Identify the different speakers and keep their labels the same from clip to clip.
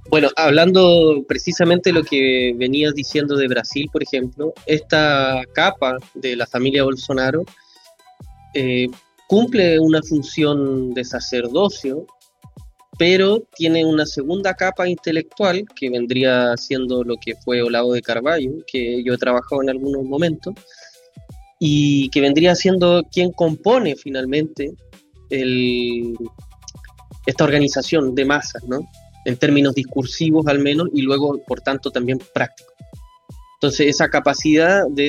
Speaker 1: Bueno, hablando precisamente de lo que venías diciendo de Brasil, por ejemplo, esta capa de la familia Bolsonaro eh, cumple una función de sacerdocio, pero tiene una segunda capa intelectual que vendría siendo lo que fue Olavo de Carvalho, que yo he trabajado en algunos momentos, y que vendría siendo quien compone finalmente el, esta organización de masas, ¿no? En términos discursivos al menos, y luego, por tanto, también prácticos. Entonces, esa capacidad de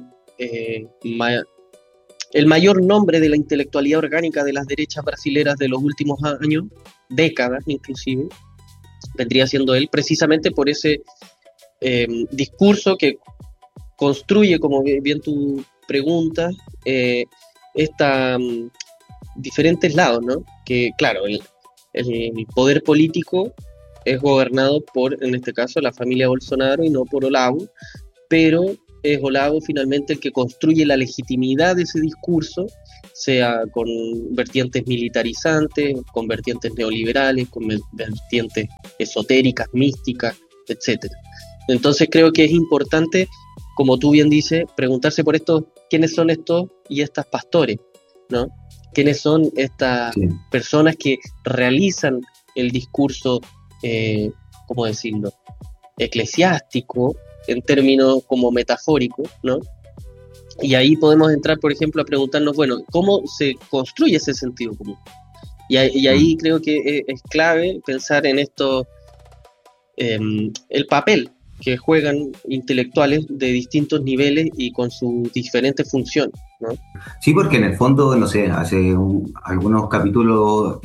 Speaker 1: el mayor nombre de la intelectualidad orgánica de las derechas brasileras de los últimos años, décadas inclusive, vendría siendo él, precisamente por ese discurso que construye, como bien tú preguntas, esta, diferentes lados, ¿no? Que claro, el poder político es gobernado por, en este caso, la familia Bolsonaro y no por Olavo, pero es Olavo finalmente el que construye la legitimidad de ese discurso, sea con vertientes militarizantes, con vertientes neoliberales, con vertientes esotéricas, místicas, etcétera. Entonces creo que es importante, como tú bien dices, preguntarse por estos, quiénes son estos y estas pastores, ¿no? ¿Quiénes son estas
Speaker 2: Sí.
Speaker 1: personas que realizan el discurso, ¿cómo decirlo?, eclesiástico, en términos como metafóricos, ¿no? Y ahí podemos entrar, por ejemplo, a preguntarnos, bueno, ¿cómo se construye ese sentido común? Y ahí
Speaker 2: Mm.
Speaker 1: creo que es clave pensar en esto, el papel que juegan intelectuales de distintos niveles y con sus diferentes funciones, ¿no?
Speaker 2: Sí, porque en el fondo, no sé, hace algunos capítulos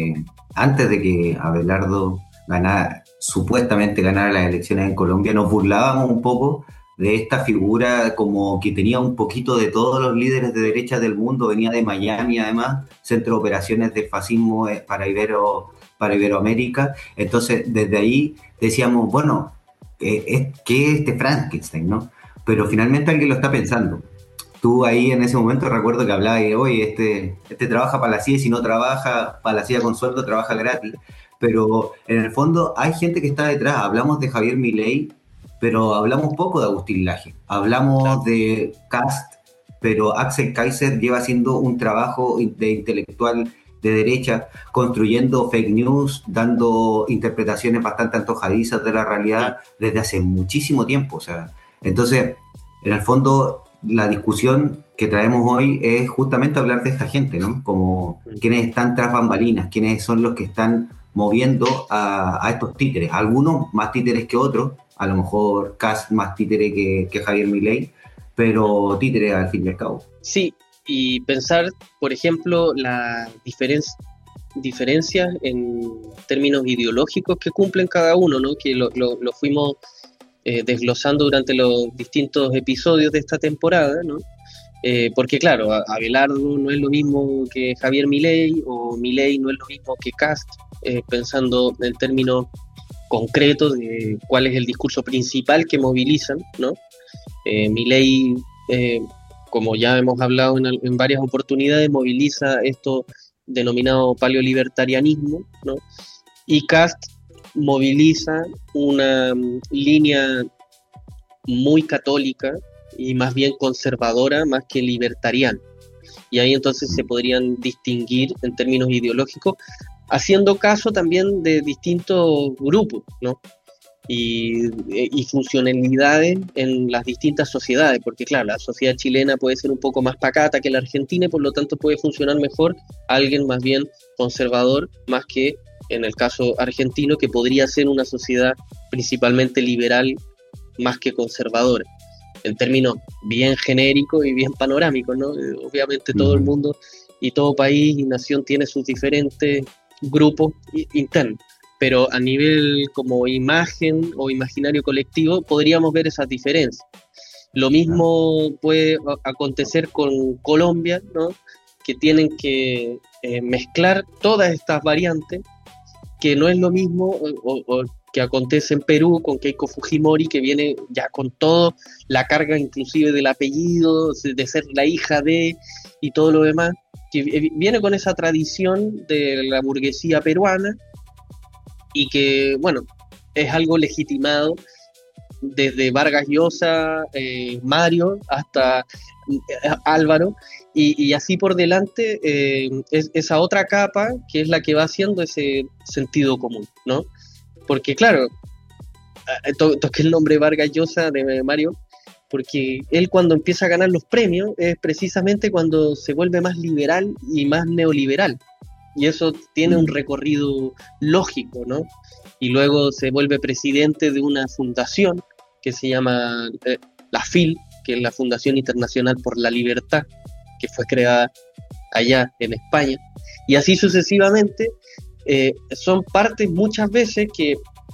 Speaker 2: antes de que Abelardo supuestamente ganara las elecciones en Colombia, nos burlábamos un poco de esta figura como que tenía un poquito de todos los líderes de derecha del mundo, venía de Miami además, centro de operaciones del fascismo para Iberoamérica. Entonces, desde ahí decíamos, bueno, ¿qué es este Frankenstein, no? Pero finalmente alguien lo está pensando. Tú ahí en ese momento recuerdo que hablabas de, oye, este trabaja para la CIA y si no trabaja para la CIA con sueldo, trabaja gratis. Pero en el fondo hay gente que está detrás. Hablamos de Javier Milei, pero hablamos poco de Agustín Laje.
Speaker 1: Claro.
Speaker 2: Hablamos de Kast, pero Axel Kaiser lleva haciendo un trabajo de intelectual de derecha, construyendo fake news, dando interpretaciones bastante antojadizas de la
Speaker 1: Mm.
Speaker 2: realidad desde hace muchísimo tiempo. O sea, entonces, en el fondo, la discusión que traemos hoy es justamente hablar de esta gente, ¿no? Como
Speaker 1: Mm.
Speaker 2: quiénes están tras bambalinas, quiénes son los que están moviendo a estos títeres. Algunos más títeres que otros, a lo mejor Kass más títere que Javier Milei, pero títere al fin y al cabo.
Speaker 1: Sí, y pensar, por ejemplo, las diferencias en términos ideológicos que cumplen cada uno, ¿no? Que lo fuimos desglosando durante los distintos episodios de esta temporada, ¿no? Porque claro, Abelardo no es lo mismo que Javier Milei, o Milei no es lo mismo que Kast, pensando en términos concretos de cuál es el discurso principal que movilizan, ¿no? Milei, eh, como ya hemos hablado en varias oportunidades, moviliza esto denominado paleolibertarianismo, ¿no? Y Kast moviliza una línea muy católica y más bien conservadora, más que libertariana. Y ahí entonces se podrían distinguir en términos ideológicos, haciendo caso también de distintos grupos, ¿no? Y funcionalidades en las distintas sociedades, porque claro, la sociedad chilena puede ser un poco más pacata que la argentina y por lo tanto puede funcionar mejor alguien más bien conservador, más que en el caso argentino, que podría ser una sociedad principalmente liberal más que conservadora, en términos bien genéricos y bien panorámicos, ¿no? Obviamente todo el
Speaker 2: Uh-huh.
Speaker 1: mundo y todo país y nación tiene sus diferentes grupos internos, pero a nivel como imagen o imaginario colectivo podríamos ver esas diferencias. Lo mismo puede acontecer con Colombia, ¿no? Que tienen que mezclar todas estas variantes, que no es lo mismo o que acontece en Perú con Keiko Fujimori, que viene ya con toda la carga inclusive del apellido, de ser la hija de y todo lo demás, que viene con esa tradición de la burguesía peruana y que, bueno, es algo legitimado desde Vargas Llosa, Mario, hasta Álvaro, y así por delante, es esa otra capa que es la que va haciendo ese sentido común, ¿no? Porque claro, toqué el nombre Vargas Llosa de Mario, porque él cuando empieza a ganar los premios es precisamente cuando se vuelve más liberal y más neoliberal, y eso tiene un recorrido lógico, ¿no? Y luego se vuelve presidente de una fundación que se llama la FIL, que es la Fundación Internacional por la Libertad, que fue creada allá en España, y así sucesivamente. Son partes muchas veces que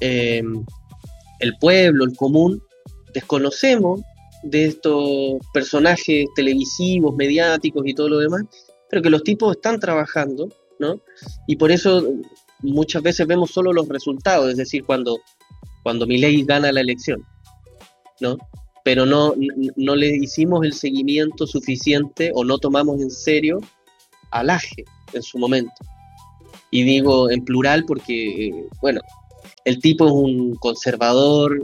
Speaker 1: el pueblo, el común, desconocemos de estos personajes televisivos, mediáticos y todo lo demás, pero que los tipos están trabajando, ¿no? Y por eso muchas veces vemos solo los resultados, es decir, cuando Milei gana la elección, ¿no? Pero no le hicimos el seguimiento suficiente o no tomamos en serio a Laje en su momento. Y digo en plural porque, bueno, el tipo es un conservador,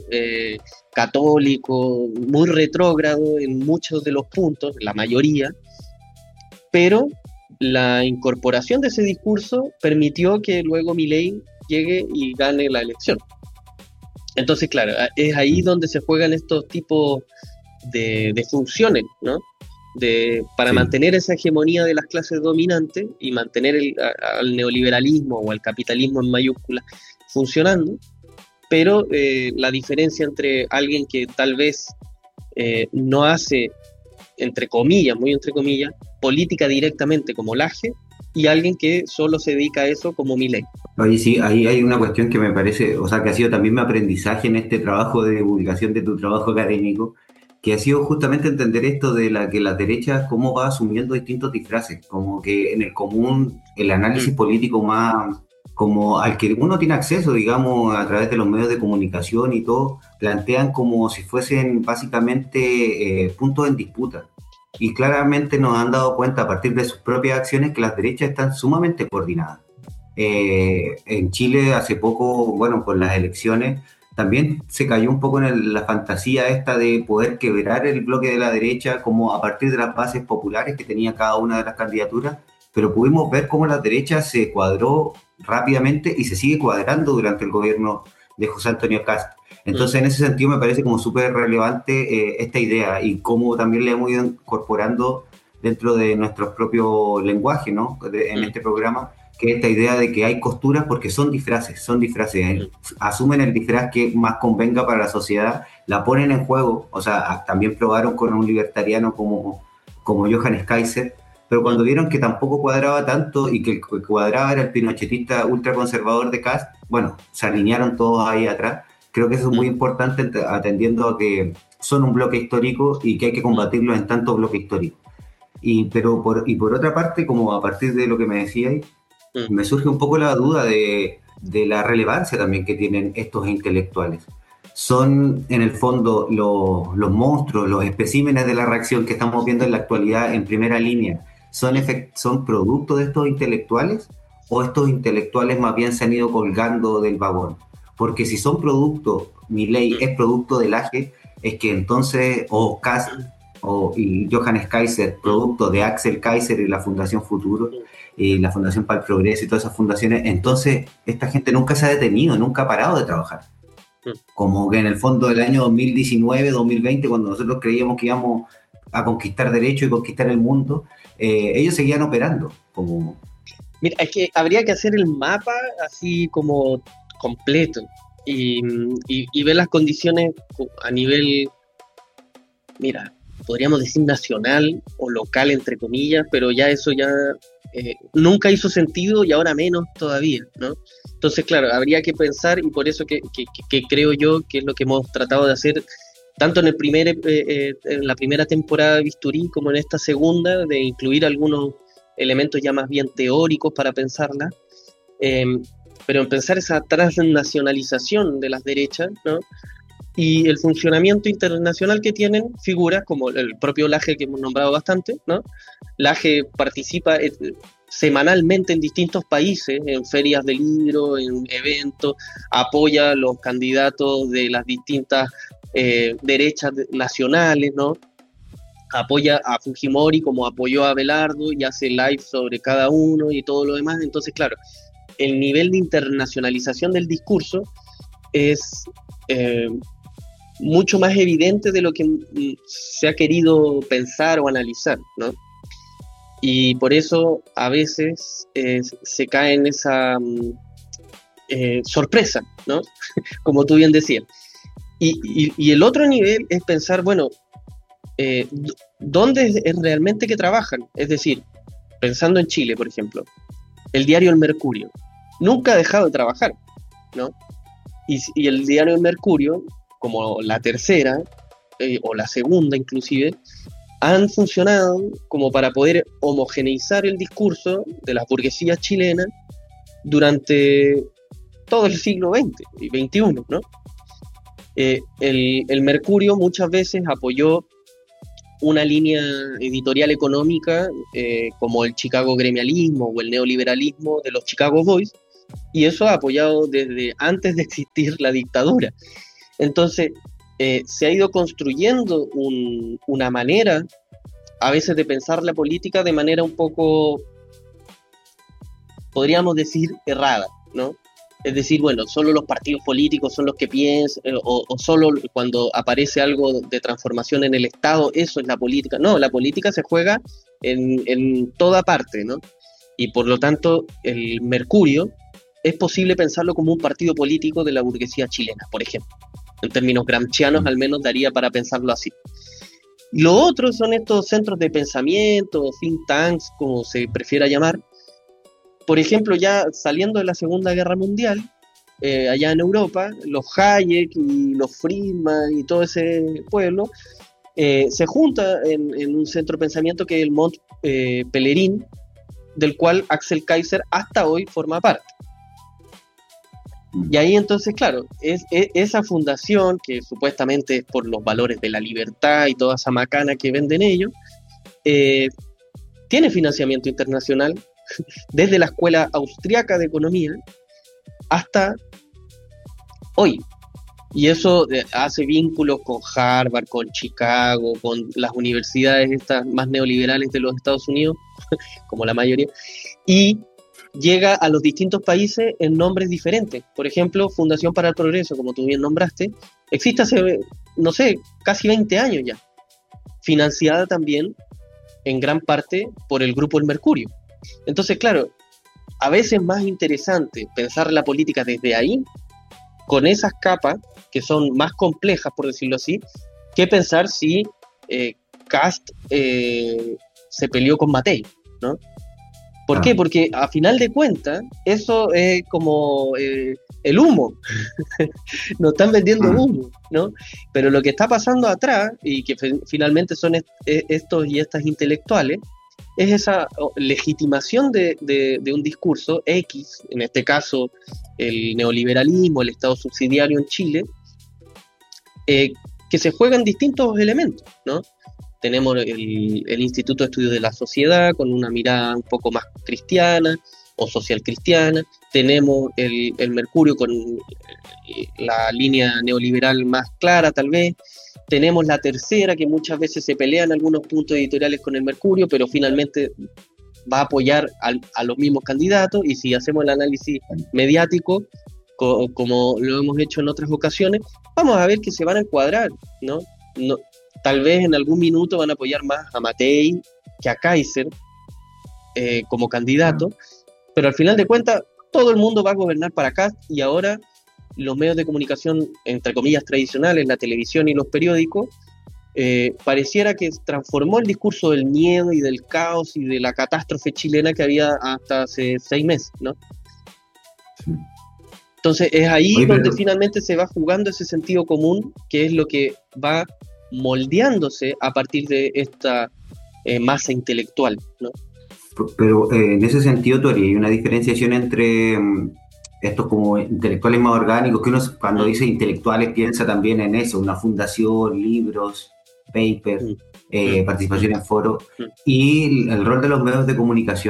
Speaker 1: católico, muy retrógrado en muchos de los puntos, la mayoría, pero la incorporación de ese discurso permitió que luego Milei llegue y gane la elección. Entonces, claro, es ahí donde se juegan estos tipos de funciones, ¿no? Para mantener esa hegemonía de las clases dominantes y mantener al neoliberalismo o al capitalismo en mayúsculas funcionando, pero la diferencia entre alguien que tal vez no hace, entre comillas, muy entre comillas, política directamente como Laje, y alguien que solo se dedica a eso como Milei.
Speaker 2: Oye, sí, ahí hay una cuestión que me parece, o sea, que ha sido también mi aprendizaje en este trabajo de divulgación de tu trabajo académico, que ha sido justamente entender esto de que la derecha cómo va asumiendo distintos disfraces, como que en el común, el análisis político más, como al que uno tiene acceso, digamos, a través de los medios de comunicación y todo, plantean como si fuesen básicamente puntos en disputa. Y claramente nos han dado cuenta a partir de sus propias acciones que las derechas están sumamente coordinadas. En Chile hace poco, bueno, con las elecciones, también se cayó un poco en la fantasía esta de poder quebrar el bloque de la derecha como a partir de las bases populares que tenía cada una de las candidaturas, pero pudimos ver cómo la derecha se cuadró rápidamente y se sigue cuadrando durante el gobierno de José Antonio Kast. Entonces, en ese sentido me parece como súper relevante esta idea y cómo también le hemos ido incorporando dentro de nuestro propio lenguaje, ¿no? En este programa, que esta idea de que hay costuras porque son disfraces, asumen el disfraz que más convenga para la sociedad, la ponen en juego, o sea, también probaron con un libertariano como Johannes Kaiser, pero cuando vieron que tampoco cuadraba tanto y que el que cuadraba era el pinochetista ultraconservador de Kast, bueno, se alinearon todos ahí atrás. Creo que eso es muy importante atendiendo a que son un bloque histórico y que hay que combatirlos en tanto bloque histórico. Por otra parte, como a partir de lo que me decíais, me surge un poco la duda de la relevancia también que tienen estos intelectuales. Son, en el fondo, los monstruos, los especímenes de la reacción que estamos viendo en la actualidad en primera línea. ¿Son producto de estos intelectuales o estos intelectuales más bien se han ido colgando del vagón? Porque si son producto, Milei es producto del Laje, es que entonces, o Kast y Johannes Kaiser, producto de Axel Kaiser y la Fundación Futuro, y la Fundación para el Progreso y todas esas fundaciones, entonces esta gente nunca se ha detenido, nunca ha parado de trabajar. Como que en el fondo del año 2019, 2020, cuando nosotros creíamos que íbamos a conquistar derechos y conquistar el mundo, ellos seguían operando.
Speaker 1: Mira, es que habría que hacer el mapa así como completo y ver las condiciones a nivel, mira, podríamos decir nacional o local, entre comillas, pero ya eso ya nunca hizo sentido y ahora menos todavía, ¿no? Entonces, claro, habría que pensar, y por eso que creo yo que es lo que hemos tratado de hacer tanto en en la primera temporada de Bisturí como en esta segunda, de incluir algunos elementos ya más bien teóricos para pensarla, pero en pensar esa transnacionalización de las derechas, ¿no? Y el funcionamiento internacional que tienen figuras como el propio Laje, que hemos nombrado bastante, ¿no? Laje participa semanalmente en distintos países, en ferias de libro, en eventos, apoya a los candidatos de las distintas derechas nacionales, ¿no? Apoya a Fujimori como apoyó a Abelardo y hace live sobre cada uno y todo lo demás. Entonces, claro, el nivel de internacionalización del discurso es mucho más evidente de lo que se ha querido pensar o analizar, ¿no? Y por eso a veces se cae en esa sorpresa, ¿no? Como tú bien decías. Y el otro nivel es pensar, bueno, ¿dónde es realmente que trabajan? Es decir, pensando en Chile, por ejemplo, el diario El Mercurio nunca ha dejado de trabajar, ¿no? Y el diario El Mercurio, como la tercera, o la segunda inclusive, han funcionado como para poder homogeneizar el discurso de las burguesías chilenas durante todo el siglo XX y XXI, ¿no? El Mercurio muchas veces apoyó una línea editorial económica como el Chicago gremialismo o el neoliberalismo de los Chicago Boys, y eso ha apoyado desde antes de existir la dictadura. Entonces, se ha ido construyendo una manera, a veces, de pensar la política de manera un poco, podríamos decir, errada, ¿no? Es decir, bueno, solo los partidos políticos son los que piensan, o solo cuando aparece algo de transformación en el Estado, eso es la política. No, la política se juega en toda parte, ¿no? Y por lo tanto, el Mercurio es posible pensarlo como un partido político de la burguesía chilena, por ejemplo. En términos gramscianos, al menos daría para pensarlo así. Lo otro son estos centros de pensamiento, think tanks, como se prefiera llamar. Por ejemplo, ya saliendo de la Segunda Guerra Mundial, allá en Europa, los Hayek y los Friedman y todo ese pueblo se junta en un centro de pensamiento que es el Mont Pelerin, del cual Axel Kaiser hasta hoy forma parte. Y ahí entonces, claro, esa fundación, que supuestamente es por los valores de la libertad y toda esa macana que venden ellos, tiene financiamiento internacional desde la Escuela Austriaca de Economía hasta hoy. Y eso hace vínculos con Harvard, con Chicago, con las universidades estas más neoliberales de los Estados Unidos, como la mayoría, y llega a los distintos países en nombres diferentes. Por ejemplo, Fundación para el Progreso, como tú bien nombraste, existe hace, no sé, casi 20 años ya, financiada también en gran parte por el Grupo El Mercurio. Entonces, claro, a veces es más interesante pensar la política desde ahí, con esas capas que son más complejas, por decirlo así, que pensar si Kast se peleó con Matei, ¿no? ¿Por qué? Porque a final de cuentas, eso es como el humo. Nos están vendiendo humo, ¿no? Pero lo que está pasando atrás, y que finalmente son estos y estas intelectuales, es esa legitimación de un discurso X, en este caso el neoliberalismo, el Estado subsidiario en Chile, que se juegan distintos elementos, ¿no? Tenemos el Instituto de Estudios de la Sociedad con una mirada un poco más cristiana o social cristiana, tenemos el Mercurio con la línea neoliberal más clara tal vez, tenemos la tercera que muchas veces se pelean algunos puntos editoriales con el Mercurio, pero finalmente va a apoyar a los mismos candidatos, y si hacemos el análisis mediático, como lo hemos hecho en otras ocasiones, vamos a ver que se van a encuadrar, ¿no? Tal vez en algún minuto van a apoyar más a Matei que a Kaiser como candidato, pero al final de cuentas todo el mundo va a gobernar para acá, y ahora los medios de comunicación, entre comillas, tradicionales, la televisión y los periódicos, pareciera que transformó el discurso del miedo y del caos y de la catástrofe chilena que había hasta hace 6 meses, ¿no? Sí. Entonces es ahí donde finalmente se va jugando ese sentido común, que es lo que va moldeándose a partir de esta masa intelectual, ¿no?
Speaker 2: Pero en ese sentido, ¿tú harías una diferenciación entre estos como intelectuales más orgánicos, que uno cuando dice intelectuales piensa también en eso, una fundación, libros, papers, participación en foros, y el rol de los medios de comunicación?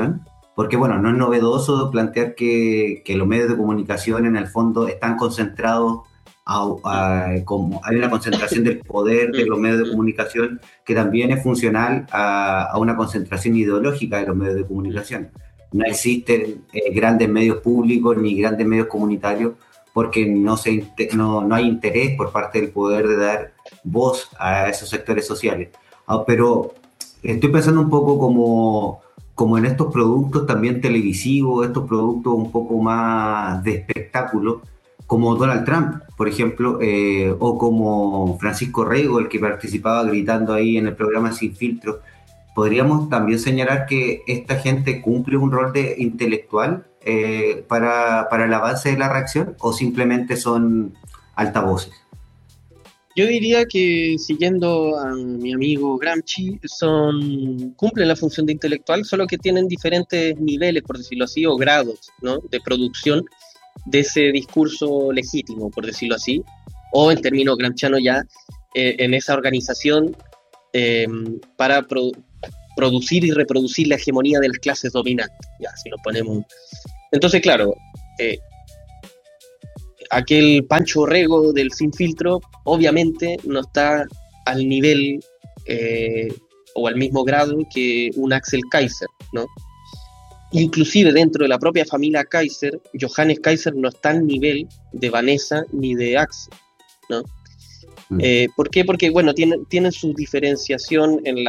Speaker 2: porque bueno, no es novedoso plantear que los medios de comunicación en el fondo están concentrados, como hay una concentración del poder de los medios de comunicación que también es funcional a una concentración ideológica de los medios de comunicación. No existen grandes medios públicos ni grandes medios comunitarios porque no hay interés por parte del poder de dar voz a esos sectores sociales. Pero estoy pensando un poco como en estos productos también televisivos, estos productos un poco más de espectáculo, como Donald Trump, por ejemplo, o como Francisco Rego, el que participaba gritando ahí en el programa Sin Filtro. ¿Podríamos también señalar que esta gente cumple un rol de intelectual para el avance de la reacción o simplemente son altavoces?
Speaker 1: Yo diría que, siguiendo a mi amigo Gramsci, cumplen la función de intelectual, solo que tienen diferentes niveles, por decirlo así, o grados, ¿no?, de producción de ese discurso legítimo, por decirlo así, o en términos gramscianos ya, en esa organización para producir y reproducir la hegemonía de las clases dominantes, ya, si nos ponemos. Entonces, claro, aquel Pancho Rego del Sin Filtro obviamente no está al nivel o al mismo grado que un Axel Kaiser, ¿no? Inclusive dentro de la propia familia Kaiser, Johannes Kaiser no está al nivel de Vanessa ni de Axel, ¿no? ¿Por qué? Porque, bueno, tienen su diferenciación en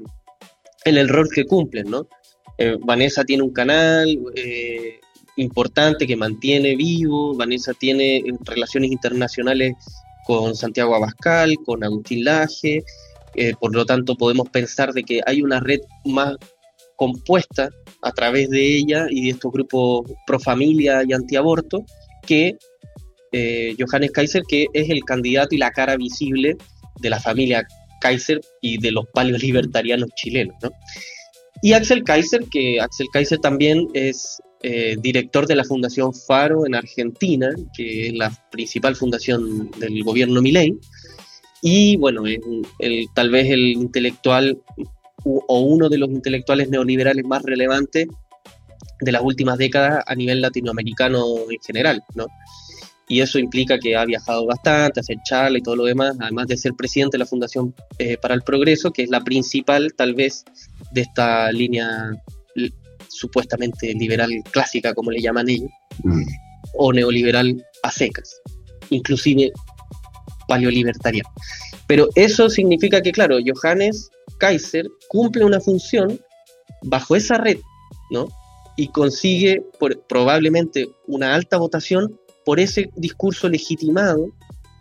Speaker 1: el rol que cumplen, ¿no? Vanessa tiene un canal importante que mantiene vivo. Vanessa tiene relaciones internacionales con Santiago Abascal, con Agustín Laje, por lo tanto podemos pensar de que hay una red más compuesta a través de ella y de estos grupos pro familia y antiaborto que Johannes Kaiser, que es el candidato y la cara visible de la familia Kaiser y de los paleolibertarianos chilenos, ¿no? Y Axel Kaiser también es director de la Fundación Faro en Argentina, que es la principal fundación del gobierno Milei, y bueno, tal vez el intelectual o uno de los intelectuales neoliberales más relevantes de las últimas décadas a nivel latinoamericano en general, ¿no? Y eso implica que ha viajado bastante, hacer charlas y todo lo demás, además de ser presidente de la Fundación para el Progreso, que es la principal, tal vez, de esta línea supuestamente liberal clásica, como le llaman ellos, o neoliberal a secas, inclusive paleolibertariano. Pero eso significa que, claro, Johannes Kaiser cumple una función bajo esa red, ¿no? Y consigue probablemente una alta votación por ese discurso legitimado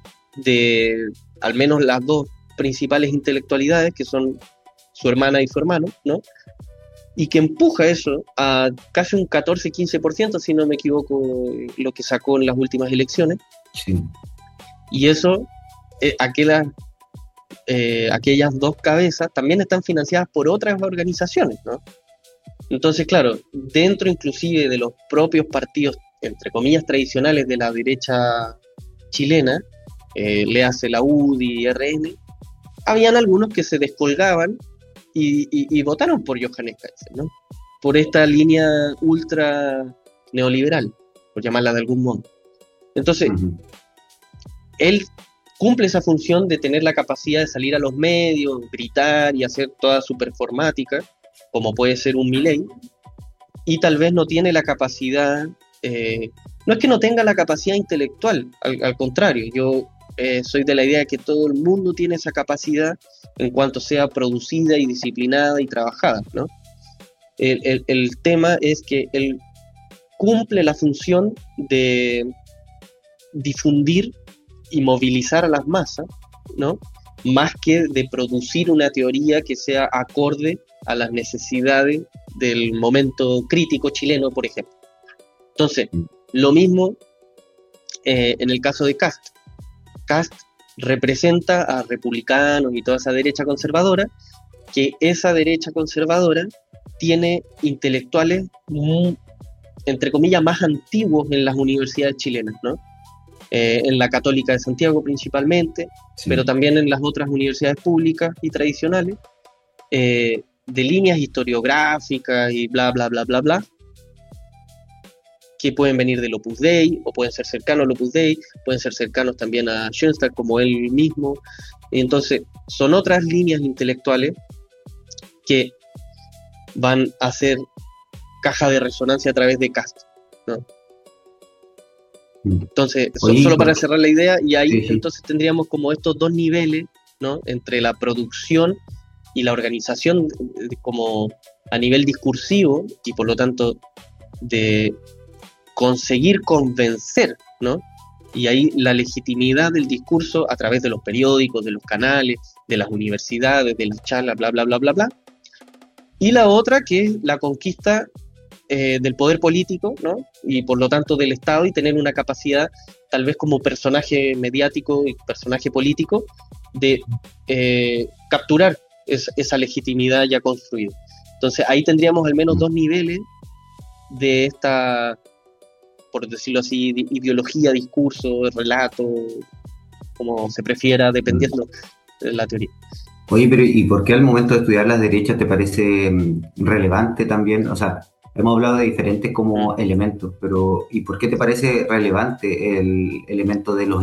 Speaker 1: de al menos las dos principales intelectualidades, que son su hermana y su hermano, ¿no? Y que empuja eso a casi un 14-15%, si no me equivoco, lo que sacó en las últimas elecciones.
Speaker 2: Sí.
Speaker 1: Y eso, aquellas dos cabezas también están financiadas por otras organizaciones, ¿no? Entonces, claro, dentro inclusive de los propios partidos, entre comillas, tradicionales de la derecha chilena, léase la UDI y RN, habían algunos que se descolgaban y votaron por Johannes Kaiser, ¿no? Por esta línea ultra neoliberal, por llamarla de algún modo. Entonces, él cumple esa función de tener la capacidad de salir a los medios, gritar y hacer toda su performática, como puede ser un Milei, y tal vez no tiene la capacidad, no es que no tenga la capacidad intelectual, al contrario, yo soy de la idea de que todo el mundo tiene esa capacidad en cuanto sea producida y disciplinada y trabajada, ¿no? El tema es que él cumple la función de difundir y movilizar a las masas, ¿no? Más que de producir una teoría que sea acorde a las necesidades del momento crítico chileno, por ejemplo. Entonces, lo mismo en el caso de Kast. Kast representa a republicanos y toda esa derecha conservadora, que esa derecha conservadora tiene intelectuales, entre comillas, más antiguos en las universidades chilenas, ¿no? En la Católica de Santiago principalmente, sí, pero también en las otras universidades públicas y tradicionales, de líneas historiográficas y bla, bla, bla, bla, bla, que pueden venir del Opus Dei, o pueden ser cercanos al Opus Dei, pueden ser cercanos también a Schoenstatt como él mismo. Entonces, son otras líneas intelectuales que van a ser caja de resonancia a través de Cast, ¿no? Entonces,
Speaker 2: Oye,
Speaker 1: solo para cerrar la idea, y ahí
Speaker 2: sí, sí.
Speaker 1: entonces tendríamos como estos dos niveles, ¿no? Entre la producción y la organización como a nivel discursivo, y por lo tanto de conseguir convencer, ¿no? Y ahí la legitimidad del discurso a través de los periódicos, de los canales, de las universidades, de las charlas, bla, bla, bla, bla, bla. Y la otra que es la conquista del poder político, ¿no? Y por lo tanto del Estado, y tener una capacidad, tal vez como personaje mediático y personaje político, de capturar esa legitimidad ya construida. Entonces ahí tendríamos al menos dos niveles de esta, por decirlo así, ideología, discurso, relato, como se prefiera, dependiendo de la teoría.
Speaker 2: Oye, pero ¿y por qué al momento de estudiar las derechas te parece relevante también? O sea, hemos hablado de diferentes
Speaker 1: Mm.
Speaker 2: como elementos, pero ¿y por qué te parece relevante el elemento de los